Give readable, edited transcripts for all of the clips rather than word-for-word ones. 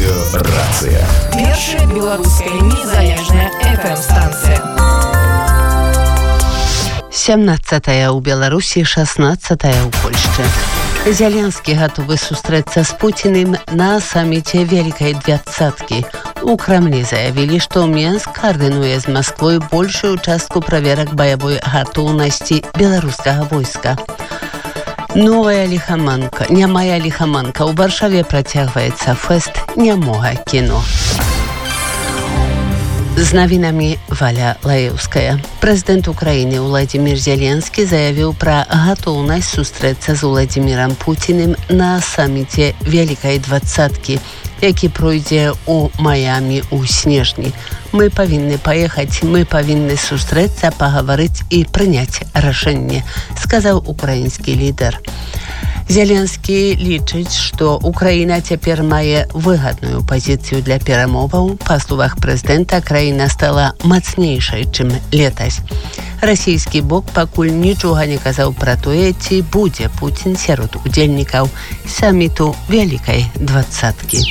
Радыёрацыя. Першая беларуская незалежная FM-станцыя. 17-я ў Беларусі, 16-я ў Польшчы. Зеленскі гатовы сустрэцца з Пуціным на саміце Вялікай двадцаткі. У Крамлі заявілі, што Мінск каардынуе з Масквой большую частку праверак баявой гатоўнасці беларускага войска. Новая ліхаманка, нямая ліхаманка. У Варшаве працягваецца фэст нямога кіно. З навінамі Валя Лаеўская. Прэзідэнт Украіны Владзімір Зеленскі заявіў пра гатоўнасць сустрэцца з Владзімірам Пуціным на саміце Вялікай двадцаткі, які пройдзе ў Майамі ў снежні. Мы павінны паехаць, мы павінны сустрэцца, пагаварыць і прыняць рашэнне, сказаў украінскі лідар. Зеленскі лічыць, што Украіна цяпер мае выгадную пазіцыю для перамоваў. Па словах прэзідэнта, краіна стала мацнейшай, чым летась. Расійскі бок пакуль нічога не казаў пра тое, ці будзе Пуцін сярод удзельнікаў саміту Вялікай двадцаткі.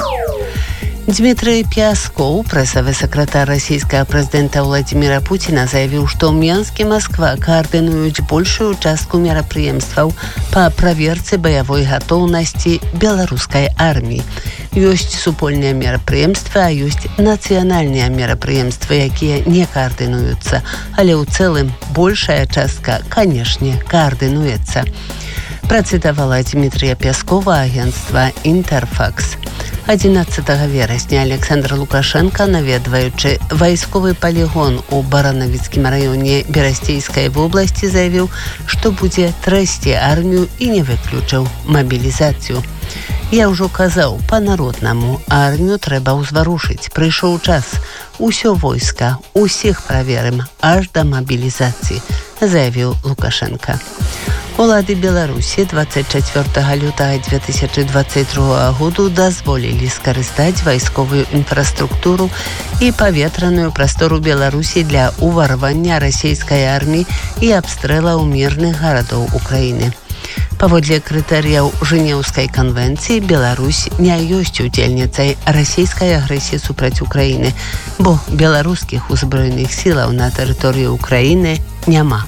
Дмитрий Пясков, прэсавы сакратар расійскага прэзідэнта Владзіміра Пуціна, заявіў, што Мінск і Масква каардынуюць большую частку мерапрыемстваў па праверцы баявой гатоўнасці беларускай арміі. Ёсць супольныя мерапрыемствы, а ёсць нацыянальныя мерапрыемствы, якія не каардынуюцца, але ў цэлым большая частка, канешне, каардынуецца. Працытавала Дмітрія Пяскова агенцтва «Інтэрфакс». 11 верасня Александр Лукашенко, наведваючы вайсковы палігон у Баранавіцкім раёне Берасцейскай вобласці, заявіў, што будзе трэсці армію і не выключыў мабілізацыю. Я ўжо казаў, па-народнаму, армію трэба ўзварушыць. Прыйшоў час. Усё войска, усіх праверым, аж да мабілізацыі, заявіў Лукашенко. Улады Беларусі 24 лютага 2022 году дазволілі скарыстаць вайсковую інфраструктуру і паветраную прастору Беларусі для ўварвання расійскай арміі і абстрэлаў мірных гарадоў Украіны. Паводле крытэрыяў Жэнеўскай канвенцыі, Беларусь не ёсць удзельніцай расійскай агрэсіі супраць Украіны, бо беларускіх узброеных сілаў на тэрыторыі Украіны няма.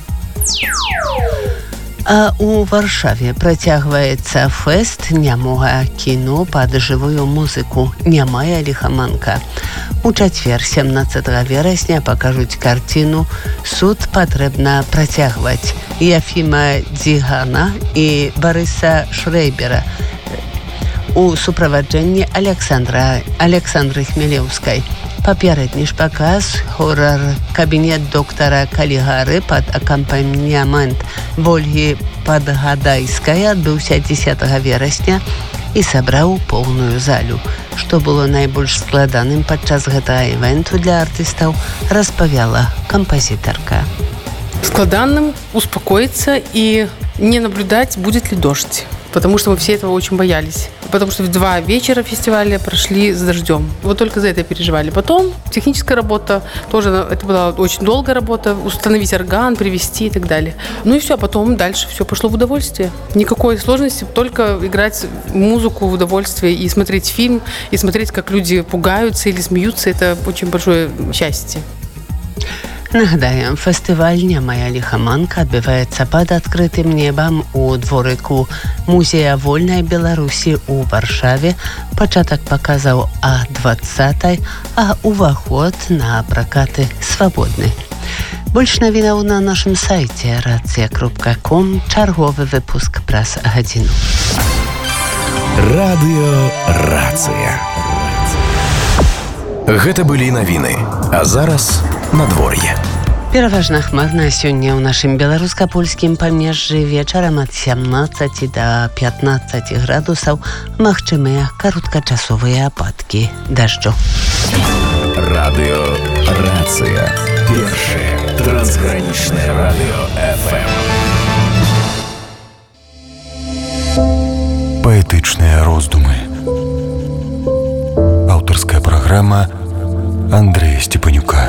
А у Варшаве працягваецца фэст нямога кіно пад жывую музыку «Нямая ліхаманка». У чацвер, 17 верасня, пакажуць карціну «Суд патрэбна працягваць» Яфіма Дзігана і Барыса Шрэйбера у суправаджэнні Александры Хмелеўскай. Папярэдні ж паказ хорар «Кабінет доктара Калігары» пад акампанемент Вольгі Падгадайскай адбыўся 10 верасня і сабраў поўную залю. Што было найбольш складаным падчас гэтага івенту для артыстаў, распавяла кампазітарка. Складаным успокоиться и не наблюдать, будет ли дождь. Потому что мы все этого очень боялись. Потому что 2 вечера фестиваля прошли с дождем. Вот только за это переживали. Потом техническая работа, тоже это была очень долгая работа. Установить орган, привести и так далее. Ну и все, потом дальше все пошло в удовольствие. Никакой сложности, только играть музыку в удовольствие и смотреть фильм, и смотреть, как люди пугаются или смеются. Это очень большое счастье. Нагадаем, фестываль «Нямая ліхаманка» адбываецца пад адкрытым небам у дворыку Музея вольнай Беларусі ў Варшаве. Пачатак паказаў о 20-й, а уваход на пракаты свабодны. Больш навінаў на нашым сайце racja.com. Чарговы выпуск праз гадзіну. Радыёрацыя. Гэта былі навіны, а зараз надвор'е. Пераважна хмарна сёння ў нашым беларуска-польскім памежжы вечарам ад 17 до 15 градусаў магчымыя кароткачасовыя ападкі дажджу. Радыёрацыя. Першае трансгранічнае радыё FM. Паэтычныя роздумы. Аўтарская праграма Андрэя Степанюка.